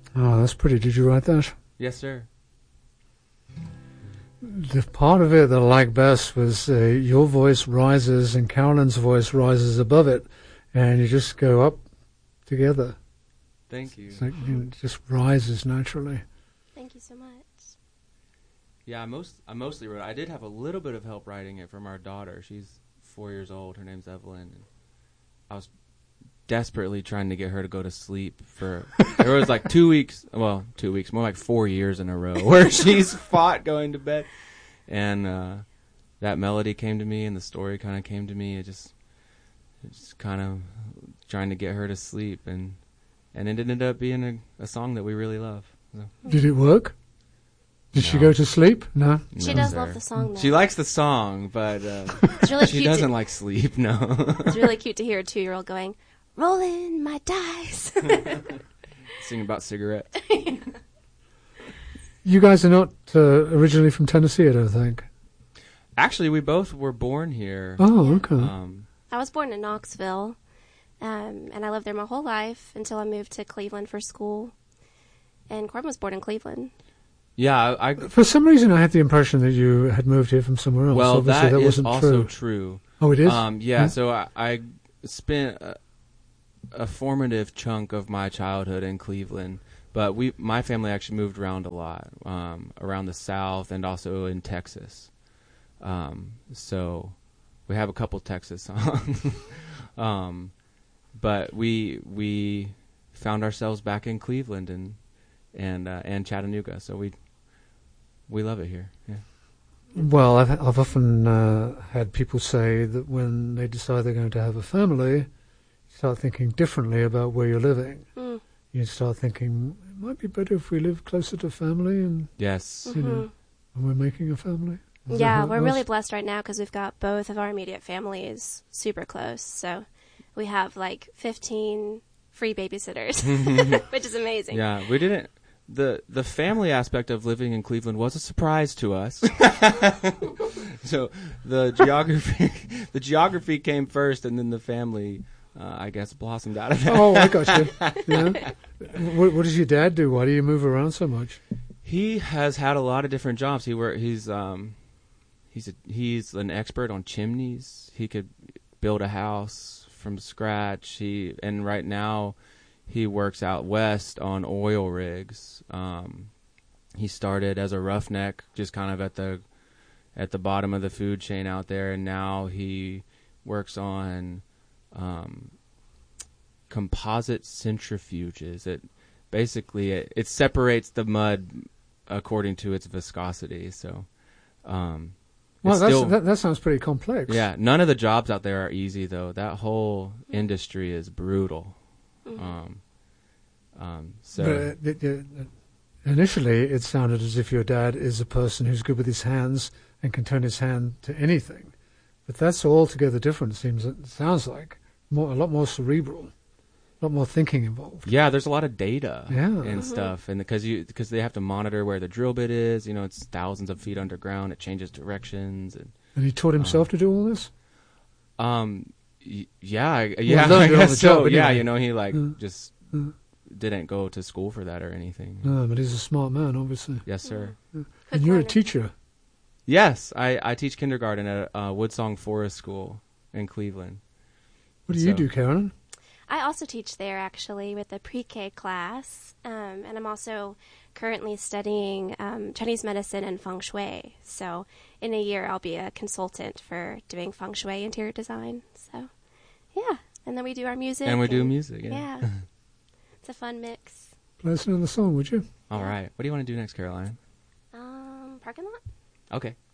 Oh, that's pretty. Did you write that? Yes, sir. The part of it that I liked best was your voice rises and Carolyn's voice rises above it, and you just go up together. Thank you. It's like, it just rises naturally. Thank you so much. Yeah, I mostly wrote. I did have a little bit of help writing it from our daughter. She's 4 years old. Her name's Evelyn. And I was desperately trying to get her to go to sleep for. There was like 2 weeks. Well, 2 weeks, more like 4 years in a row where she's fought going to bed, and that melody came to me, and the story kind of came to me. It just kind of trying to get her to sleep, and it ended up being a song that we really love. So. Did it work? Did she go to sleep? No. She does love the song, though. She likes the song, but it's really she doesn't like sleep, no. It's really cute to hear a 2-year-old going, rolling my dice. Singing about cigarettes. You guys are not originally from Tennessee, I don't think. Actually, we both were born here. Oh, okay. I was born in Knoxville, and I lived there my whole life until I moved to Cleveland for school. And Corbin was born in Cleveland. Yeah, for some reason I had the impression that you had moved here from somewhere else. Well, obviously, that is wasn't also true. Oh, it is? Yeah, so I spent a formative chunk of my childhood in Cleveland, but my family actually moved around a lot, around the South and also in Texas. So we have a couple Texas songs. But we found ourselves back in Cleveland and Chattanooga, so we love it here. Yeah. Well, I've often had people say that when they decide they're going to have a family, you start thinking differently about where you're living. Mm. You start thinking it might be better if we live closer to family, and yes, you know, when we're making a family. Yeah, we're really blessed right now because we've got both of our immediate families super close. So we have like 15 free babysitters, which is amazing. Yeah, we didn't. The family aspect of living in Cleveland was a surprise to us. So the geography came first, and then the family, I guess, blossomed out of that. Oh, I got you. Yeah. What does your dad do? Why do you move around so much? He has had a lot of different jobs. He's an expert on chimneys. He could build a house from scratch. And right now he works out west on oil rigs. He started as a roughneck, just kind of at the bottom of the food chain out there, and now he works on composite centrifuges. It basically it separates the mud according to its viscosity. So, well, that sounds pretty complex. Yeah, none of the jobs out there are easy, though. That whole industry is brutal. So initially, it sounded as if your dad is a person who's good with his hands and can turn his hand to anything, but that's altogether different. It sounds like a lot more cerebral, a lot more thinking involved. Yeah, there's a lot of data and stuff, and because they have to monitor where the drill bit is. You know, it's thousands of feet underground. It changes directions, and he taught himself to do all this. Yeah, I Well, guess so. Anyway. Yeah, you know, he just didn't go to school for that or anything. No, but he's a smart man, obviously. Yes, sir. And you're a teacher. Yes, I teach kindergarten at Woodsong Forest School in Cleveland. What do you do, Karen? I also teach there, actually, with a pre-K class, and I'm also currently studying Chinese medicine and feng shui. So in a year, I'll be a consultant for doing feng shui interior design. So, yeah. And then we do our music. And we do music, yeah. It's a fun mix. Play us another song, would you? All right. What do you want to do next, Caroline? Parking lot? Okay.